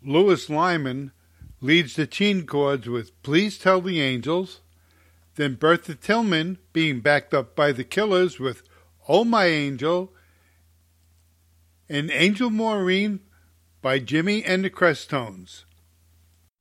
Louis Lyman leads the teen chords with Please Tell the Angels, then Bertha Tillman being backed up by the Killers with Oh My Angel, and Angel Maureen by Jimmy and the Crestones.